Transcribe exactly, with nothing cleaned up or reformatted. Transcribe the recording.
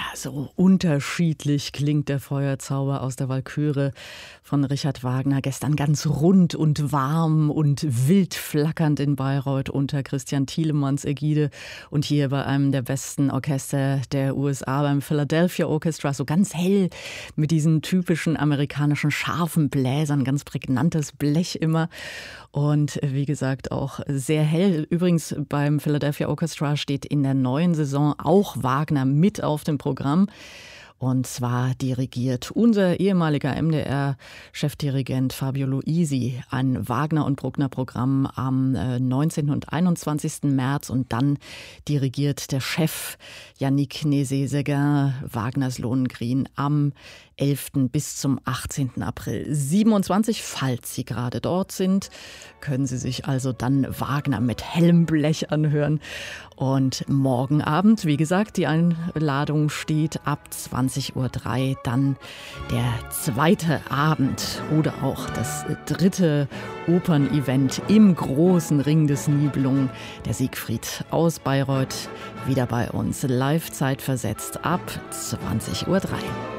so unterschiedlich klingt der Feuerzauber aus der Walküre von Richard Wagner. Gestern ganz rund und warm und wild flackernd in Bayreuth unter Christian Thielemanns Ägide und hier bei einem der besten Orchester der U S A, beim Philadelphia Orchestra, so ganz hell mit diesen typischen amerikanischen scharfen Bläsern, ganz prägnantes Blech immer. Und wie gesagt, auch sehr hell. Übrigens beim Philadelphia Orchestra steht in der neuen Saison auch Wagner mit auf dem Programm. Und zwar dirigiert unser ehemaliger M D R-Chefdirigent Fabio Luisi ein Wagner- und Bruckner-Programm am neunzehnten und einundzwanzigsten März. Und dann dirigiert der Chef Yannick Nézet-Séguin Wagners Lohengrin am elften bis zum achtzehnten April siebenundzwanzig. Falls Sie gerade dort sind, können Sie sich also dann Wagner mit hellem Blech anhören. Und morgen Abend, wie gesagt, die Einladung steht ab zwanzig Uhr drei, dann der zweite Abend oder auch das dritte Opernevent im großen Ring des Nibelungen. Der Siegfried aus Bayreuth wieder bei uns, live zeitversetzt ab zwanzig Uhr drei.